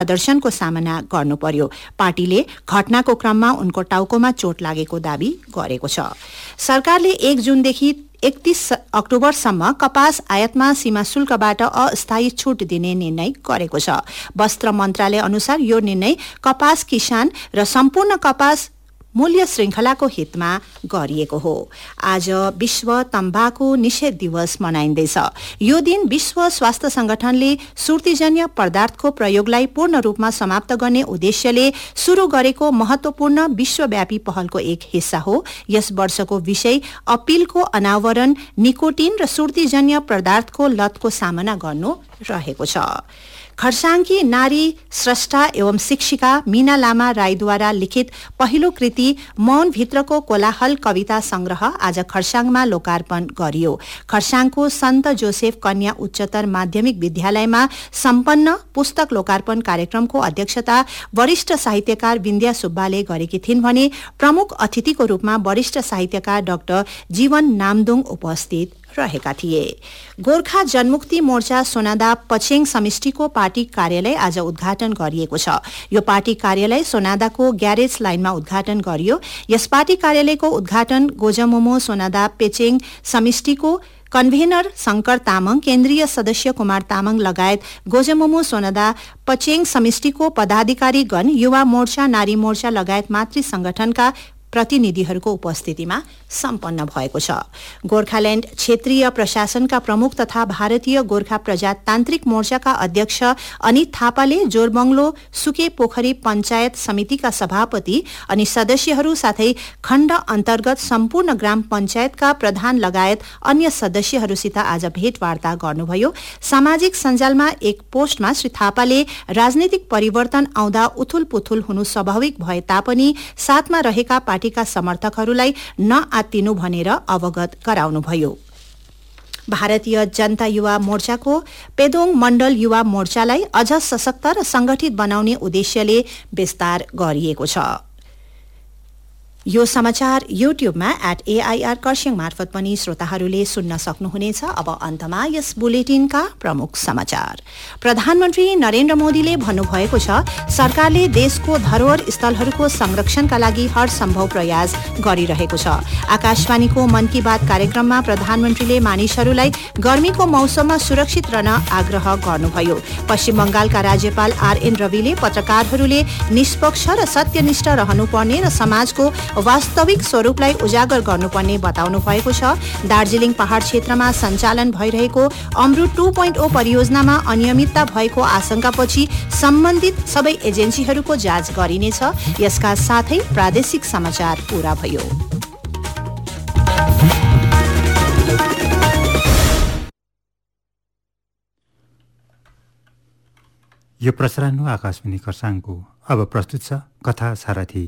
प्रदर्शनको सामना गर्नु पर्यो। पार्टीले घटनाको क्रममा उनको टाउकोमा चोट लागेको दावी गरेको छ। सरकारले 1 जुनदेखि 31 अक्टोबरसम्म कपास आयातमा सीमा शुल्कबाट अस्थायी छूट दिने निर्णय गरेको छ। वस्त्र मन्त्रालय अनुसार यो निर्णय कपास किसान र सम्पूर्ण कपास मूल्य श्रृंखलाको हितमा गरिएको हो। आज विश्व तम्बाकु निषेध दिवस मनाइँदैछ। यो दिन विश्व स्वास्थ्य संगठनले सुर्तीजन्य पदार्थको प्रयोगलाई पूर्ण रूपमा समाप्त गर्ने उद्देश्यले शुरू गरेको महत्वपूर्ण विश्वव्यापी पहलको एक हिस्सा हो। यस वर्षको विषय अपिलको अनावरण निकोटिन र सुर्तीजन्य पदार्थको लतको सामना गर्नु रहेको छ। खरसाङकी नारी स्रष्टा एवं शिक्षिका मीना लामा राईद्वारा लिखित पहिलो कृति मौन भित्रको कोलाहल कविता संग्रह आज खरसाङमा लोकार्पण गरियो। खरसाङको सन्त जोसेफ कन्या उच्चतर माध्यमिक विद्यालयमा सम्पन्न पुस्तक लोकार्पण कार्यक्रमको अध्यक्षता वरिष्ठ साहित्यकार विन्द्या सुब्बाले गरेकी थिइन् भने प्रमुख अतिथिको रूपमा वरिष्ठ साहित्यकार डाक्टर जीवन नामदुङ उपस्थित रहेका थिए। गोर्खा जनमुक्ति मोर्चा सोनादा पछेङ समिष्टिको पार्टी कार्यालय आज उद्घाटन गरिएको छ। यो पार्टी कार्यालय सोनादाको ग्यारेज लाइनमा उद्घाटन गरियो। यस पार्टी कार्यालयको उद्घाटन गोजमोमो सोनादा पेचेङ समिष्टिको कन्भेनर शंकर तामाङ, केन्द्रीय सदस्य कुमार तामाङ लगायत गोजमोमो सोनादा पछेङ समिष्टिको पदाधिकारीगण, युवा मोर्चा, नारी मोर्चा लगायत मातृ संगठनका प्रतिनिधिहरूको उपस्थितिमा सम्पन्न भएको छ। गोर्खाल्याण्ड क्षेत्रीय प्रशासनका प्रमुख तथा भारतीय गोर्खा प्रजातान्त्रिक मोर्चाका अध्यक्ष अनित थापाले जोरबंगलो सुके पोखरी पञ्चायत समितिका सभापति अनि सदस्यहरू साथै खण्ड अन्तर्गत सम्पूर्ण ग्राम पञ्चायतका प्रधान लगायत अन्य सदस्यहरूसित आज भेटवार्ता गर्नुभयो। सामाजिक सञ्जालमा एक पोस्टमा श्री थापाले राजनीतिक परिवर्तन आउँदा उथुलपुथुल हुनु स्वाभाविक भए तापनि साथमा रहेका पार्टीका समर्थकहरूलाई नआत्तिनु भनेर अवगत गराउनुभयो। भारतीय जनता युवा मोर्चाको पेदोङ मण्डल युवा मोर्चालाई अझ सशक्त र संगठित बनाउने उद्देश्यले विस्तार गरिएको छ। यो समाचार युट्युबमा @AIR कर्सियङ मार्फत पनि श्रोताहरूले सुन्न सक्नुहुनेछ। अब अन्तमा यस बुलेटिनका प्रमुख समाचार। प्रधानमन्त्री नरेन्द्र मोदीले भन्नुभएको छ, सरकारले देशको धरोहर स्थलहरूको संरक्षणका लागि हर सम्भव प्रयास गरिरहेको छ। आकाशवाणीको मन की बात कार्यक्रममा प्रधानमन्त्रीले मानिसहरूलाई गर्मीको मौसममा सुरक्षित रहन आग्रह गर्नुभयो। पश्चिम बंगालका राज्यपाल RN रविले पत्रकारहरूले निष्पक्ष र सत्यनिष्ठ रहनुपर्ने र समाजको वास्तविक स्वरूपलाई उजागर गर्नुपर्ने बताउनु भएको छ। दार्जिलिङ पहाड़ क्षेत्रमा सञ्चालन भइरहेको अमृत 2.0 परियोजनामा अनियमितता भएको आशंकापछि सम्बन्धित सबै एजेन्सीहरूको जाँच गरिनेछ। यसका साथै प्रादेशिक समाचार पूरा भयो। यो प्रसारण हो आकाशवाणी खरसाङको। अब प्रस्तुत छ कथा सारथी।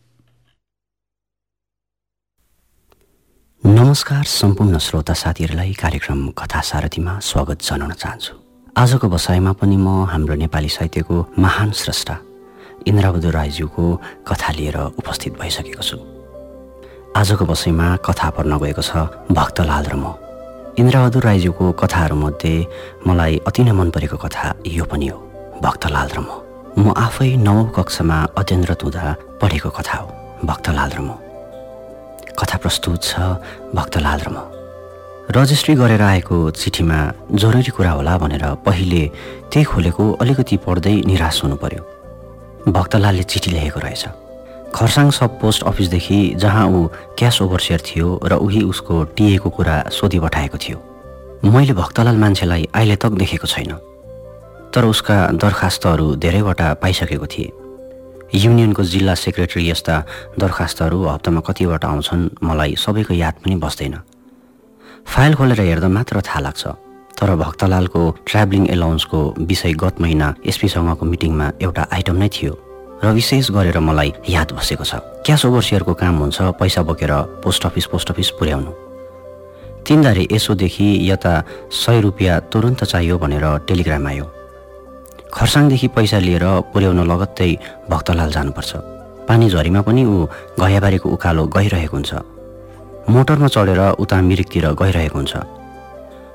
नमस्कार सम्पूर्ण श्रोता साथीहरूलाई कार्यक्रम कथा सारथीमा स्वागत जनाउन चाहन्छु। आजको बसाइमा पनि म हाम्रो नेपाली साहित्यको महान स्रष्टा इन्द्रबहादुर राईज्यूको कथा लिएर उपस्थित भइसकेको छु। आजको बसाइमा कथा पढ्न गएको छ भक्तलाल र म। इन्द्रबहादुर राईज्यूको कथाहरूमध्ये मलाई अति नै मन परेको कथा यो पनि हो भक्तलाल र म आफै 9औं कक्षामा अध्ययनरत हुँदा पढेको कथा हो भक्तलाल र म। कथा प्रस्तुत छ भक्तलाल र म। रजिस्ट्री गरेर आएको चिठीमा जरुरी कुरा होला भनेर पहिले त्यही खोलेको अलिकति पढ्दै निराश हुनु पर्यो। भक्तलालले चिठी लेखेको रहेछ। खरसाङ सब पोस्ट अफिसदेखि जहाँ ऊ क्यास ओभरसियर थियो र उही उसको टिएको कुरा सोधी पठाएको थियो। मैले भक्तलाल मान्छेलाई अहिले तक देखेको छैन, तर उसका दरखास्तहरू धेरैवटा पाइसकेको थिएँ। युनियनको जिल्ला सेक्रेटरी यस्ता दरखास्तहरू हप्तामा कतिवटा आउँछन् मलाई सबैको याद पनि बस्दैन। फाइल खोलेर हेर्दा मात्र थाहा लाग्छ। तर भक्तलालको ट्राभलिङ एलाउन्सको विषय गत महिना एसपीसँगको मिटिङमा एउटा आइटम नै थियो र विशेष गरेर मलाई याद बसेको छ। क्यास ओभरसियरको काम हुन्छ पैसा बोकेर पोस्ट अफिस पुर्याउनु। तिनधारे यसोदेखि यता 100 रुपियाँ तुरुन्त चाहियो भनेर टेलिग्राम आयो। खरसाङदेखि पैसा लिएर पुर्याउन लगत्तै भक्तलाल जानुपर्छ। पानी झरीमा पनि ऊ घैयाबारीको उकालो गइरहेको हुन्छ। मोटरमा चढेर उता मिरिकतिर गइरहेको हुन्छ।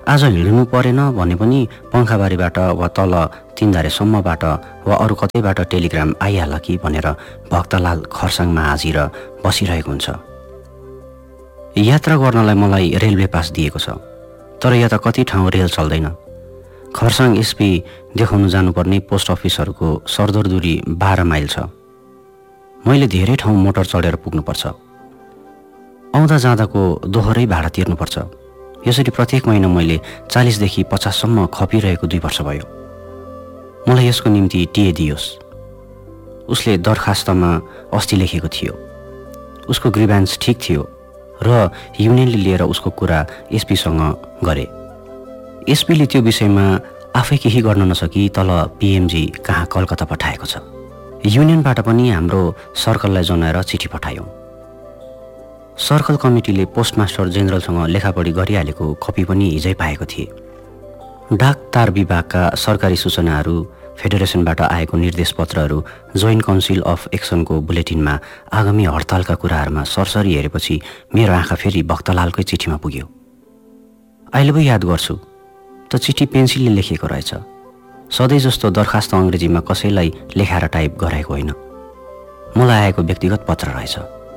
आज हिँड्नु परेन भने पनि पङ्खाबारीबाट वा तल तिनधारेसम्मबाट वा अरू कतैबाट टेलिग्राम आइहाल्ला कि भनेर भक्तलाल खरसाङमा हाजिर बसिरहेको हुन्छ। यात्रा गर्नलाई मलाई रेलवे पास दिएको छ, तर यहाँ त कति ठाउँ रेल चल्दैन। खरसाङ एसपी देखाउनु जानुपर्ने पोस्ट अफिसहरूको सरदर दूरी 12 माइल छ। मैले धेरै ठाउँ मोटर चढेर पुग्नुपर्छ। आउँदा जाँदाको दोहोरै भाडा तिर्नुपर्छ। यसरी प्रत्येक महिना मैले 40 देखि 50 सम्म खपिरहेको 2 वर्ष भयो। मलाई यसको निम्ति टिए दियोस्। उसले दरखास्तमा अस्ति लेखेको थियो। उसको ग्रिभ्यान्स ठिक थियो र युनियनले लिएर उसको कुरा एसपीसँग गरे। एसपीले त्यो विषयमा आफै केही गर्न नसकी तल पीएमजी कहाँ कलकत्ता पठाएको छ। युनियनबाट पनि हाम्रो सर्कललाई जनाएर चिठी पठायौँ। सर्कल कमिटीले पोस्टमास्टर जेनरलसँग लेखापढी गरिहालेको कपी पनि हिजै पाएको थिए। डाक तार विभागका सरकारी सूचनाहरू, फेडरेसनबाट आएको निर्देश पत्रहरू, जोइन्ट काउन्सिल अफ एक्सनको बुलेटिनमा आगामी हडतालका कुराहरूमा सरसरी हेरेपछि मेरो आँखा फेरि भक्तलालकै चिठीमा पुग्यो। अहिले पो याद गर्छु त चिठी पेन्सिलले लेखेको रहेछ। सधैँ जस्तो दरखास्त अङ्ग्रेजीमा कसैलाई लेखाएर टाइप गराएको होइन, मलाई आएको व्यक्तिगत पत्र रहेछ।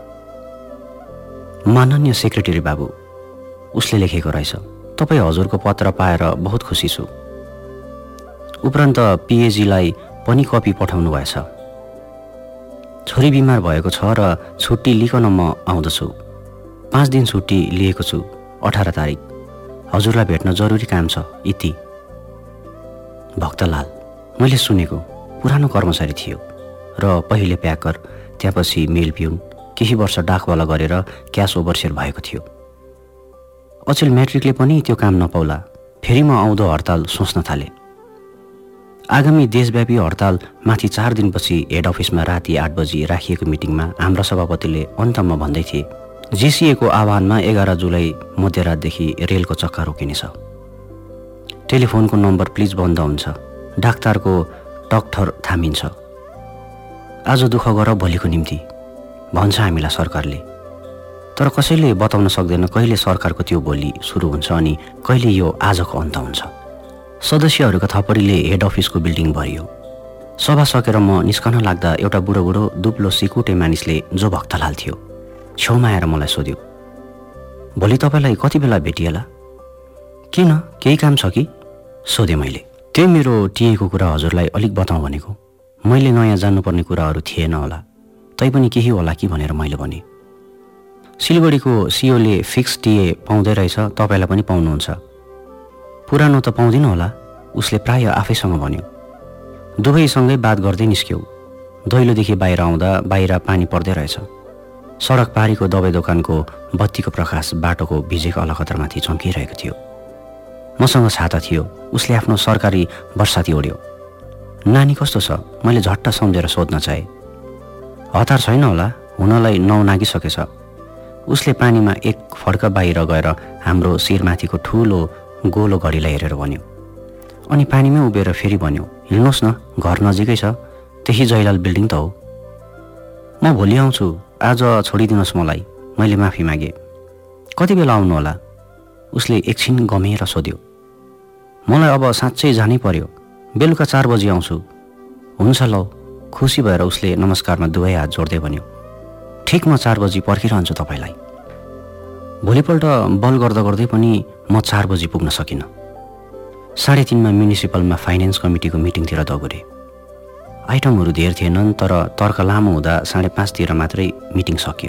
माननीय सेक्रेटरी बाबु, उसले लेखेको रहेछ, तपाईँ हजुरको पत्र पाएर बहुत खुसी छु। उपरान्त पिएजीलाई पनि कपी पठाउनु भएछ। छोरी बिमार भएको छ र छुट्टी लिकन म आउँदछु। 5 दिन छुट्टी लिएको छु। 18 तारिक हजुरलाई भेट्न जरुरी काम छ। इति। भक्तलाल। मैले सुनेको पुरानो कर्मचारी थियो र पहिले प्याकर, त्यसपछि मेल पिउन, केही वर्ष डाकवाला गरेर क्यास ओभरसेयर भएको थियो। अचेल म्याट्रिकले पनि त्यो काम नपाउला। फेरि म आउँदो हडताल सोच्न थालेँ। आगामी देशव्यापी हडताल माथि 4 दिनपछि हेड अफिसमा राति 8 बजी राखिएको मिटिङमा हाम्रा सभापतिले अन्तमा भन्दै थिए, जेसिएको आह्वानमा 11 जुलाई मध्यरातदेखि रेलको चक्का रोकिनेछ। टेलिफोनको नम्बर प्लिज बन्द हुन्छ। डाक्टरको टकठर थामिन्छ। आज दुःख गर भोलिको निम्ति भन्छ हामीलाई सरकारले, तर कसैले बताउन सक्दैन कहिले सरकारको त्यो भोलि सुरु हुन्छ अनि कहिले यो आजको अन्त हुन्छ। सदस्यहरूका थपरीले हेड अफिसको बिल्डिङ भरियो। सभा सकेर म निस्कन लाग्दा एउटा बुढो दुब्लो सिकुटे मानिसले, जो भक्तलाल थियो, छेउमा आएर मलाई सोध्यो, भोलि तपाईँलाई कति बेला भेटिएला? किन, केही काम छ कि? सोधेँ मैले। त्यही मेरो टिएको कुरा हजुरलाई अलिक बताउँ भनेको। मैले नयाँ जान्नुपर्ने कुराहरू थिएन होला, तैपनि केही होला कि भनेर मैले भने। सिलगढीको सिओले फिक्स टिए पाउँदै रहेछ, तपाईँलाई पनि पाउनुहुन्छ। पुरानो त पाउँदिन होला, उसले प्राय आफैसँग भन्यो। दुवैसँगै बात गर्दै निस्क्यौ। दैलोदेखि बाहिर आउँदा बाहिर पानी पर्दै रहेछ। सडक पारीको दबाई दोकानको बत्तीको प्रकाश बाटोको भिजेको अलखतरमाथि चम्किरहेको थियो। मसँग छाता थियो। उसले आफ्नो सरकारी बर्साती ओढ्यो। नानी कस्तो छ? मैले झट्ट सम्झेर सोध्न चाहे। हतार छैन होला, हुनलाई 9 नागिसकेछ। उसले पानीमा एक फड्का बाहिर गएर हाम्रो शिरमाथिको ठुलो गोलो घडीलाई हेरेर भन्यो, अनि पानीमै उभिएर फेरि भन्यो, हिँड्नुहोस् न, घर नजिकै छ, त्यही जयलाल बिल्डिङ त हो। म भोलि आउँछु, आज छोडिदिनुहोस् मलाई। मैले माफी मागेँ। कति बेला आउनु होला? उसले एकछिन गमेर सोध्यो। मलाई अब साँच्चै जानै पर्यो, बेलुका 4 बजी आउँछु। हुन्छ ल। खुसी भएर उसले नमस्कारमा दुवै हात जोड्दै भन्यो, ठिक म 4 बजी पर्खिरहन्छु तपाईँलाई। भोलिपल्ट बल गर्दा गर्दै पनि म 4 बजी पुग्न सकिनँ। 3:30 मा म्युनिसिपलमा फाइनेन्स कमिटीको मिटिङतिर दगुरे। आइटमहरू धेर थिएनन्, तर तर्क लामो हुँदा 5:30 तिर मात्रै मिटिङ सकियो।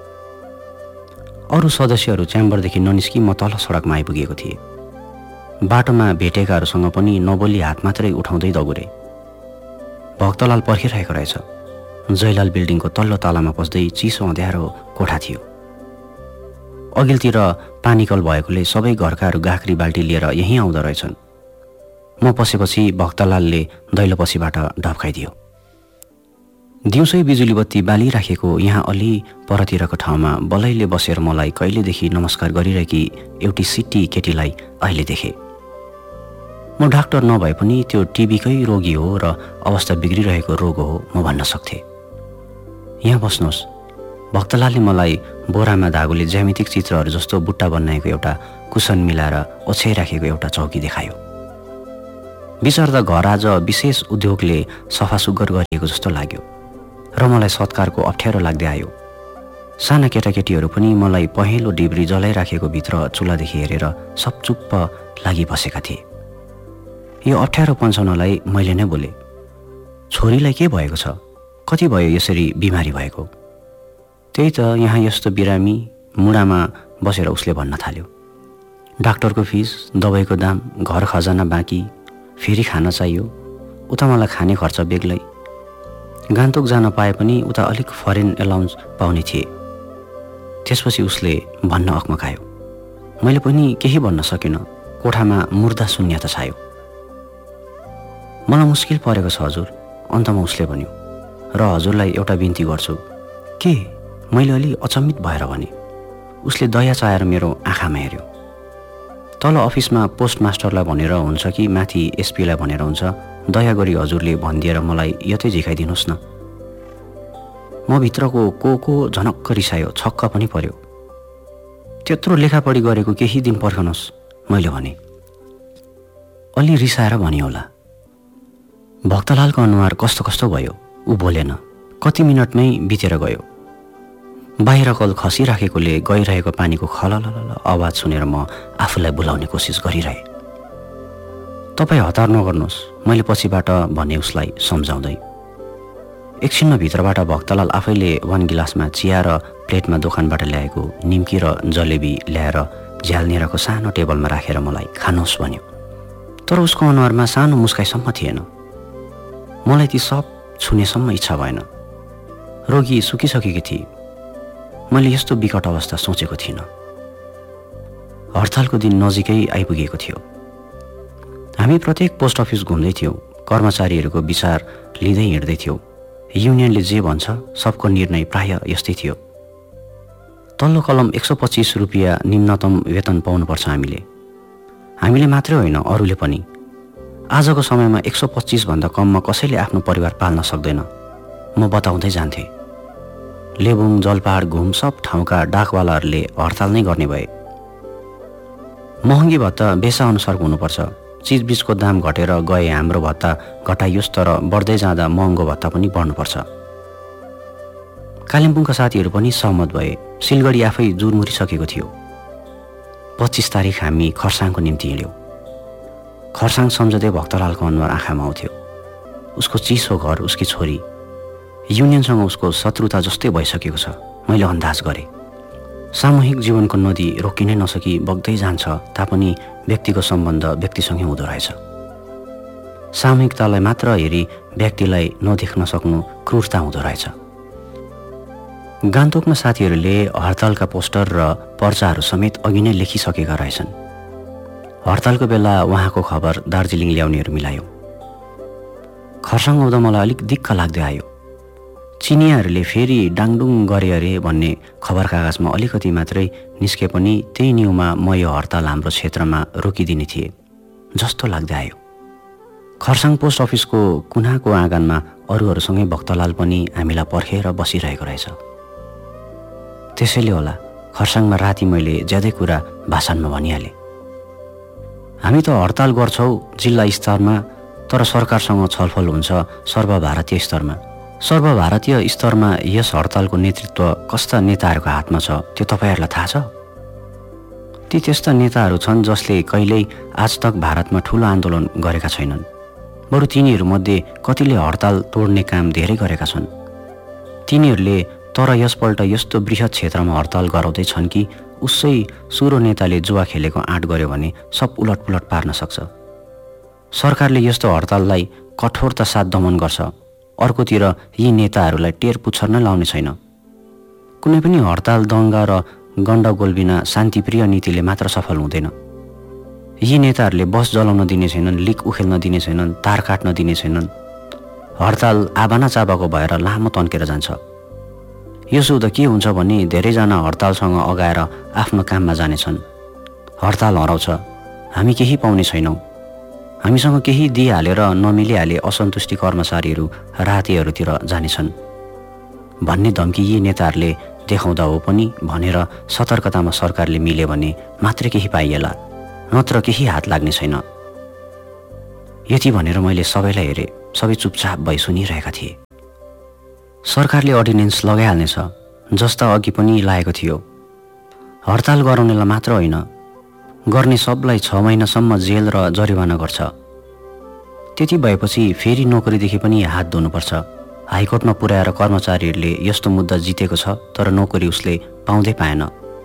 अरू सदस्यहरू च्याम्बरदेखि ननिस्की म तल सडकमा आइपुगेको थिएँ। बाटोमा भेटेकाहरूसँग पनि नबोली हात मात्रै उठाउँदै दगुरे। भक्तलाल पर्खिरहेको रहेछ। जयलाल बिल्डिङको तल्लो तलामा पस्दै चिसो अँध्यारो कोठा थियो। अघिल्तिर पानीकल भएकोले सबै घरकाहरू गाख्री बाल्टी लिएर यहीँ आउँदो रहेछन्। म पसेपछि भक्तलालले दैलोपछिबाट ढप्काइदियो। दिउँसै बिजुली बत्ती बालिराखेको यहाँ अलि परतिरको ठाउँमा बलैले बसेर मलाई कहिलेदेखि नमस्कार गरिरहेकी एउटी सिट्टी केटीलाई अहिले देखेँ। म डाक्टर नभए पनि त्यो टिबीकै रोगी हो र अवस्था बिग्रिरहेको रोग हो म भन्न सक्थेँ। यहाँ बस्नुहोस्, भक्तलालले मलाई बोरामा धागोले ज्यामितिक चित्रहरू जस्तो बुट्टा बनाएको एउटा कुसन मिलाएर ओछ्याइराखेको एउटा चौकी देखायो। विचर्दा घर आज विशेष उद्योगले सफासुग्घर गरिएको जस्तो लाग्यो र मलाई सत्कारको अप्ठ्यारो लाग्दै आयो। साना केटाकेटीहरू पनि मलाई पहेँलो डिब्री जलाइराखेको भित्र चुल्हादेखि हेरेर सब चुप्प लागिबसेका थिए। यो अप्ठ्यारो पन्छाउनलाई मैले नै बोले, छोरीलाई के भएको छ? कति भयो यसरी बिमारी भएको? त्यही त यहाँ यस्तो बिरामी मुडामा बसेर उसले भन्न थाल्यो। डाक्टरको फिस, दबाईको दाम, घर खजाना बाँकी, फेरि खान चाहियो, उता मलाई खाने खर्च बेग्लै। गान्तोक जान पाए पनि उता अलिक फरेन एलाउन्स पाउने थिए। त्यसपछि उसले भन्न अकमकायो। मैले पनि केही भन्न सकिनँ। कोठामा मुर्दा शून्यता छायो। मलाई मुस्किल परेको छ हजुर, अन्तमा उसले भन्यो। र हजुरलाई एउटा बिन्ती गर्छु। के? मैले अलि अचम्मित भएर भने। उसले दया चाहेर मेरो आँखामा हेऱ्यो। तल अफिसमा पोस्टमास्टरलाई भनेर हुन्छ कि माथि एसपीलाई भनेर हुन्छ, दया गरी हजुरले भनिदिएर मलाई यतै झिकाइदिनुहोस् न। म भित्रको को झनक्क रिसायो, छक्क पनि पर्यो। त्यत्रो लेखापढी गरेको केही दिन पर्खनुहोस्, मैले भने। अलि रिसाएर भने होला। भक्तलालको अनुहार कस्तो कस्तो भयो। ऊ बोलेन। कति मिनटमै बितेर गयो। बाहिर कल खसिराखेकोले गइरहेको पानीको खललल आवाज सुनेर म आफूलाई बोलाउने कोसिस गरिरहेँ। तपाईँ हतार नगर्नुहोस्, मैले पछिबाट भने उसलाई सम्झाउँदै। एकछिनमा भित्रबाट भक्तलाल आफैले 1 गिलासमा चिया र प्लेटमा दोकानबाट ल्याएको निम्की र जलेबी ल्याएर झ्यालनेरको सानो टेबलमा राखेर मलाई खानुहोस् भन्यो। तर उसको अनुहारमा सानो मुस्काइसम्म थिएन। मलाई ती सब छुनेसम्म इच्छा भएन। रोगी सुकिसकेकी थिए। मैले यस्तो विकट अवस्था सोचेको थिइनँ। हडतालको दिन नजिकै आइपुगेको थियो। हामी प्रत्येक पोस्ट अफिस घुम्दै थियौँ। कर्मचारीहरूको विचार लिँदै हिँड्दै थियौँ। युनियनले जे भन्छ सबको निर्णय प्राय यस्तै थियो। तल्लो कलम 125 रुपियाँ निम्नतम वेतन पाउनुपर्छ हामीले मात्रै होइन, अरूले पनि। आजको समयमा 125 भन्दा कममा कसैले आफ्नो परिवार पाल्न सक्दैन। म बताउँदै जान्थेँ। लेबुङ, जलपहाड, घुम सब ठाउँका डाकवालाहरूले हडताल नै गर्ने भए। महँगी भत्ता बेसाअनुसारको हुनुपर्छ। चिजबिजको दाम घटेर गए हाम्रो भत्ता घटाइयोस्, तर बढ्दै जाँदा महँगो भत्ता पनि बढ्नुपर्छ। कालिम्पोङका साथीहरू पनि सहमत भए। सिलगढी आफै जुरमुरिसकेको थियो। 25 तारिक हामी खरसाङको निम्ति हिँड्यौँ। खरसाङ सम्झँदै भक्तलालको अनुहार आँखामा आउँथ्यो। उसको चिसो घर, उसकी छोरी। युनियनसँग उसको शत्रुता जस्तै भइसकेको छ, मैले अन्दाज गरेँ। सामूहिक जीवनको नदी रोकिनै नसकी बग्दै जान्छ तापनि व्यक्तिको सम्बन्ध व्यक्तिसँगै हुँदो रहेछ। सामूहिकतालाई मात्र हेरी व्यक्तिलाई नदेख्न सक्नु क्रूरता हुँदो रहेछ। गान्तोकमा साथीहरूले हडतालका पोस्टर र पर्चाहरू समेत अघि नै लेखिसकेका रहेछन्। हडतालको बेला उहाँको खबर दार्जिलिङ ल्याउनेहरू मिलायो। खरसाङ आउँदा मलाई अलिक दिक्क लाग्दै आयो। चिनियाहरूले फेरि डाङडुङ गरे अरे भन्ने खबर कागजमा अलिकति मात्रै निस्के पनि त्यही न्युमा म यो हडताल हाम्रो क्षेत्रमा रोकिदिने थिए जस्तो लाग्दै आयो। खरसाङ पोस्ट अफिसको कुनाको आँगनमा अरूहरूसँगै भक्तलाल पनि हामीलाई पर्खेर बसिरहेको रहेछ। त्यसैले होला खरसाङमा राति मैले ज्यादै कुरा भाषणमा भनिहालेँ। हामी त हडताल गर्छौँ जिल्ला स्तरमा, तर सरकारसँग छलफल हुन्छ सर्वभारतीय स्तरमा। सर्वभारतीय स्तरमा यस हडतालको नेतृत्व कस्ता नेताहरूको हातमा छ त्यो तपाईँहरूलाई थाहा छ? ती त्यस्ता नेताहरू छन् जसले कहिल्यै आज तक भारतमा ठुलो आन्दोलन गरेका छैनन्। बरु तिनीहरूमध्ये कतिले हडताल तोड्ने काम धेरै गरेका छन्। तिनीहरूले तर यसपल्ट यस्तो बृहत क्षेत्रमा हडताल गराउँदै छन् कि उसै सुरो नेताले जुवा खेलेको आँट गर्यो भने सब उलटपुलट पार्न सक्छ। सरकारले यस्तो हडताललाई कठोरता साथ दमन गर्छ। अर्कोतिर यी नेताहरूलाई टेर पुच्छर नै लाउने छैन। कुनै पनि हडताल दङ्गा र गण्डगोल बिना शान्तिप्रिय नीतिले मात्र सफल हुँदैन। यी नेताहरूले बस जलाउन दिने छैनन्, लिक उखेल्न दिने छैनन्, तार काट्न दिने छैनन्। हडताल आबाना चाबाको भएर लामो तन्केर जान्छ। यसो हुँदा के हुन्छ भने धेरैजना हडतालसँग अगाएर आफ्नो काममा जानेछन्। हडताल हराउँछ, हामी केही पाउने छैनौँ। हामीसँग केही दिइहालेर नमिलिहाले असन्तुष्टि कर्मचारीहरू रातेहरूतिर जानेछन् भन्ने धम्की यी नेताहरूले देखाउँदा हो पनि भनेर सतर्कतामा सरकारले मिल्यो भने मात्रै केही पाइएला, नत्र केही हात लाग्ने छैन। यति भनेर मैले सबैलाई हेरेँ। सबै चुपचाप भई सुनिरहेका थिए। सरकारले अर्डिनेन्स लगाइहाल्नेछ जस्ता अघि पनि लागेको थियो। हडताल गराउनेलाई मात्र होइन, गर्ने सबलाई 6 महिनासम्म जेल र जरिवाना गर्छ। त्यति भएपछि फेरि नोकरीदेखि पनि हात धुनुपर्छ। हाइकोर्टमा पुर्याएर कर्मचारीहरूले यस्तो मुद्दा जितेको छ तर नोकरी उसले पाउँदै पाएन।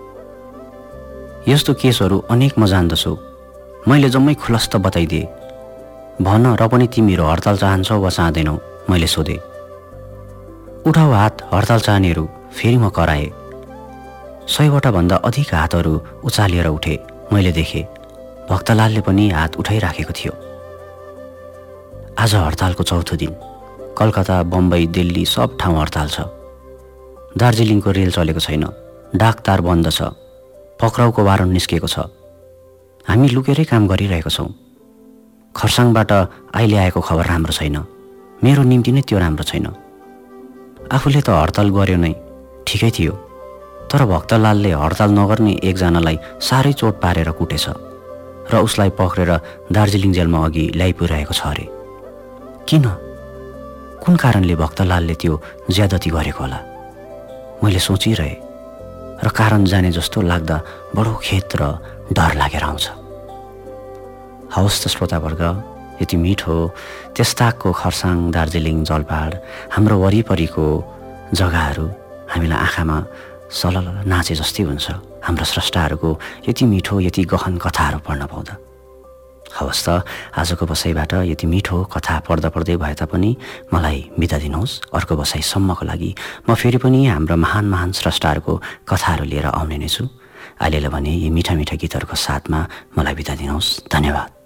यस्तो केसहरू अनेक म जान्दछु। मैले जम्मै खुलस्त बताइदिएँ। भन र पनि तिमीहरू हडताल चाहन्छौ वा चाहँदैनौ? मैले सोधेँ। उठाऊ हात हडताल चाहनेहरू। फेरि म कराएँ। 100वटा भन्दा अधिक हातहरू उचालिएर उठे। मैले देखेँ भक्तलालले पनि हात उठाइराखेको थियो। आज हडतालको चौथो दिन। कलकत्ता, बम्बई, दिल्ली सब ठाउँ हडताल छ। दार्जिलिङको रेल चलेको छैन। डाकतार बन्द छ। पक्राउको वारन्ट निस्किएको छ। हामी लुकेरै काम गरिरहेको छौँ। खरसाङबाट अहिले आएको खबर राम्रो छैन। मेरो निम्ति नै त्यो राम्रो छैन। आफूले त हडताल गर्यो नै, ठिकै थियो। तर भक्तलालले हडताल नगर्ने एकजनालाई साह्रै चोट पारेर कुटेछ र उसलाई पक्रेर दार्जिलिङ जेलमा अघि ल्याइपुर्याएको छ अरे। किन? कुन कारणले भक्तलालले त्यो ज्यादती गरेको होला? मैले सोचिरहेँ र कारण जाने जस्तो लाग्दा बडो खेद र डर लागेर आउँछ। हवस् त श्रोतावर्ग, यति मिठो त्यस्ताको खरसाङ, दार्जिलिङ, जलपाहाड हाम्रो वरिपरिको जग्गाहरू हामीलाई आँखामा सलल नाचे जस्तै हुन्छ हाम्रो स्रष्टाहरूको यति मिठो, यति गहन कथाहरू पढ्न पाउँदा। हवस् त, आजको बसाइबाट यति मिठो कथा पढ्दा पढ्दै भए तापनि मलाई बिदा दिनुहोस्। अर्को बसाइसम्मको लागि म फेरि पनि हाम्रो महान महान स्रष्टाहरूको कथाहरू लिएर आउने नै छु। अहिलेलाई भने यी मिठा मिठा गीतहरूको साथमा मलाई बिदा दिनुहोस्। धन्यवाद।